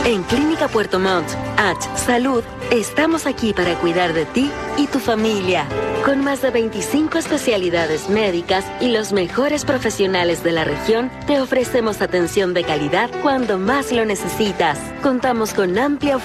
En Clínica Puerto Montt, H Salud, estamos aquí para cuidar de ti y tu familia. Con más de 25 especialidades médicas y los mejores profesionales de la región, te ofrecemos atención de calidad cuando más lo necesitas. Contamos con amplia